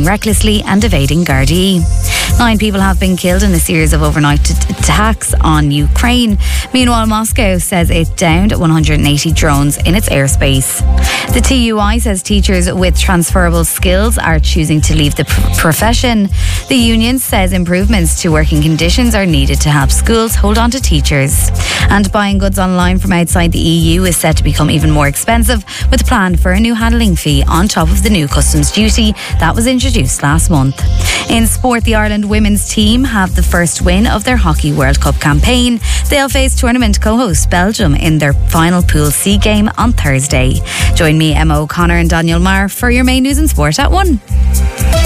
driving recklessly and evading Gardaí. 9 people have been killed in a series of overnight attacks on Ukraine. Meanwhile, Moscow says it downed 180 drones in its airspace. The TUI says teachers with transferable skills are choosing to leave the profession. The union says improvements to working conditions are needed to help schools hold on to teachers. And buying goods online from outside the EU is set to become even more expensive, with a plan for a new handling fee on top of the new customs duty that was introduced last month. In sport, the Ireland women's team have the first win of their Hockey World Cup campaign. They'll face tournament co-host Belgium in their final Pool C game on Thursday. Join me, Emma O'Connor and Daniel Marr, for your main news and sport at 1.